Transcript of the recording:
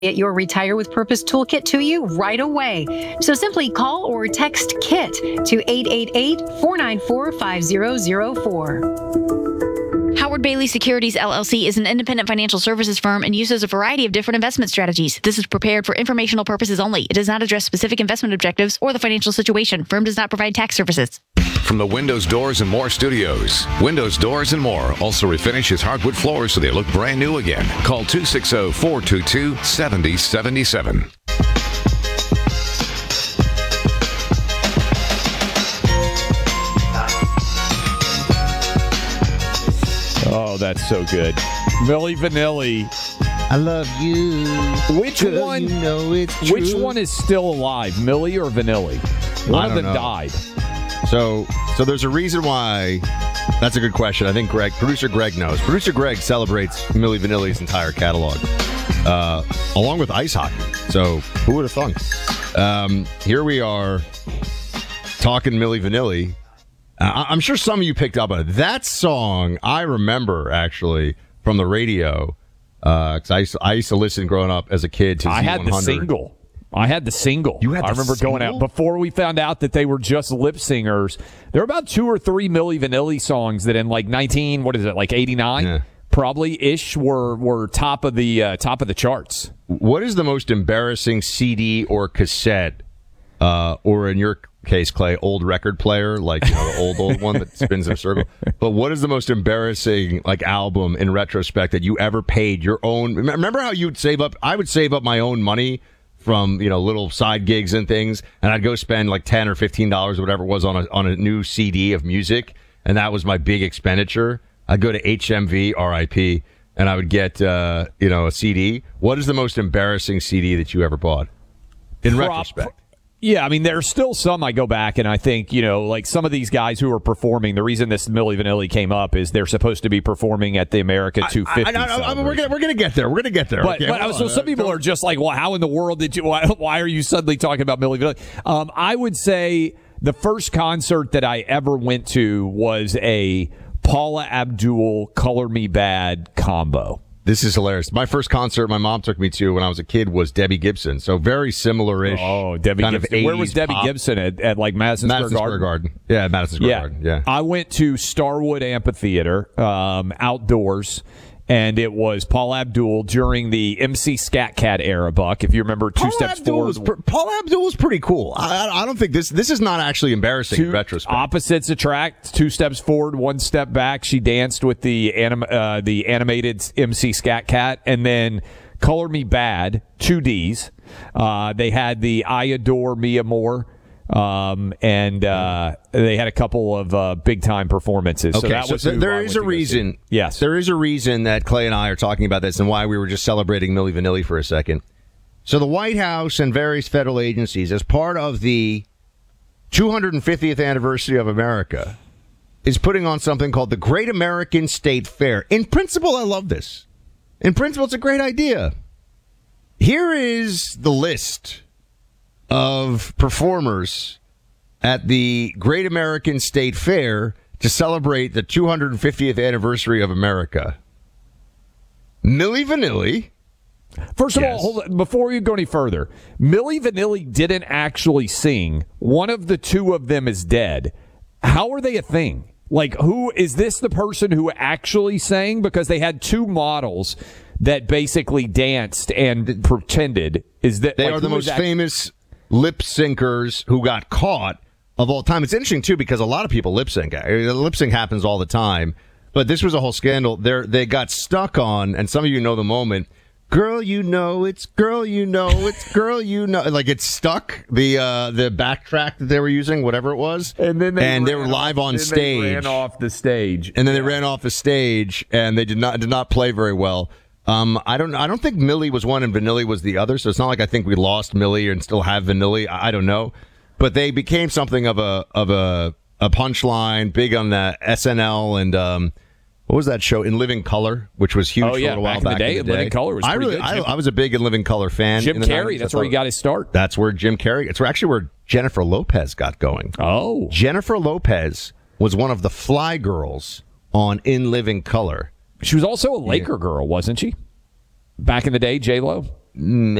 get your Retire with Purpose toolkit to you right away. So simply call or text KIT to 888-494-5004. Howard Bailey Securities, LLC is an independent financial services firm and uses a variety of different investment strategies. This is prepared for informational purposes only. It does not address specific investment objectives or the financial situation. Firm does not provide tax services. From the Windows, Doors, and More studios, Windows, Doors, and More also refinishes hardwood floors so they look brand new again. Call 260-422-7077. Oh, that's so good. Milli Vanilli. I love you. Which one? You know it's true. Which one is still alive, Milli or Vanilli? One of them died. So there's a reason why. That's a good question. I think producer Greg knows. Producer Greg celebrates Milli Vanilli's entire catalog, along with ice hockey. So who would have thunk? Here we are talking Milli Vanilli. I'm sure some of you picked up on it. That song I remember actually from the radio because I used to listen growing up as a kid to Z100. I had the single. You had the I remember single? going out before we found out that they were just lip singers. There were about 2 or 3 Milli Vanilli songs that in like 89 probably ish were top of the charts. What is the most embarrassing CD or cassette, or in your case, Clay, old record player, like the old one that spins in a circle? But what is the most embarrassing album in retrospect that you ever paid your own? Remember how you'd save up? I would save up my own money from little side gigs and things, and I'd go spend like $10 or $15 or whatever it was on a new CD of music, and that was my big expenditure. I'd go to HMV, RIP, and I would get a CD. What is the most embarrassing CD that you ever bought? In retrospect. Yeah, I mean, there's still some I go back and I think, like some of these guys who are performing, the reason this Milli Vanilli came up is they're supposed to be performing at the America 250. We're gonna get there. We're gonna get there. But so some people are just like, well, how in the world did you? Why are you suddenly talking about Milli Vanilli? I would say the first concert that I ever went to was a Paula Abdul "Color Me Bad" combo. This is hilarious. My first concert my mom took me to when I was a kid was Debbie Gibson. So very similar-ish. Oh, Debbie Gibson. Where was Debbie Gibson? At like Madison Square Garden? Yeah, Madison Square Garden. Yeah. I went to Starwood Amphitheater outdoors, and it was Paula Abdul during the MC Scat Cat era, Buck. If you remember, Two Steps Forward. Paula Abdul was pretty cool. I don't think this is not actually embarrassing in retrospect. Opposites attract. 2 steps forward, 1 step back. She danced with the animated MC Scat Cat, and then Color Me Bad, 2 Ds. They had the I Adore Mia Moore. And they had a couple of big-time performances. Okay, so that was there is a reason. Yes. There is a reason that Clay and I are talking about this and why we were just celebrating Milli Vanilli for a second. So the White House and various federal agencies, as part of the 250th anniversary of America, is putting on something called the Great American State Fair. In principle, I love this. In principle, it's a great idea. Here is the list of performers at the Great American State Fair to celebrate the 250th anniversary of America. Milli Vanilli. First of all, hold on, before you go any further, Milli Vanilli didn't actually sing. One of the 2 of them is dead. How are they a thing? Like, who is this the person who actually sang? Because they had 2 models that basically danced and pretended. They are the most famous lip syncers who got caught of all time. It's interesting too because a lot of people lip sync. Lip sync happens all the time, but this was a whole scandal. They got stuck on, and some of you know the moment. Girl, you know it's girl, you know it's girl, you know. Like it's stuck. The backtrack that they were using, whatever it was, and then they were live on stage. They ran off the stage, and then they ran off the stage, and they did not play very well. I don't think Milli was one and Vanilli was the other, so it's not like I think we lost Milli and still have Vanilli. I don't know, but they became something of a punchline, big on the SNL and what was that show In Living Color, which was huge for a little while back in the day. Living Color was pretty good. I was a big In Living Color fan. Jim Carrey, that's where he got his start. That's where Jim Carrey. It's where Jennifer Lopez got going. Oh, Jennifer Lopez was one of the fly girls on In Living Color. She was also a Laker girl, wasn't she? Back in the day, J-Lo?